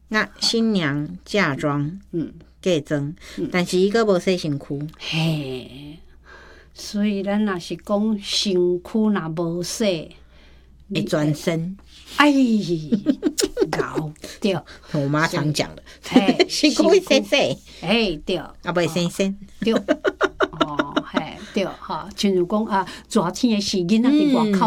那新娘嫁妆嫁妆，但是伊个无洗身躯。 嘿，所以咱若是讲身躯若无洗， 会转身。 哎，搞对， 我妈常讲的， 嘿， 身躯会洗洗， 哎对， 啊袂生身。 对，哦嘿对哈，亲像讲啊，热天的时囡仔伫外口。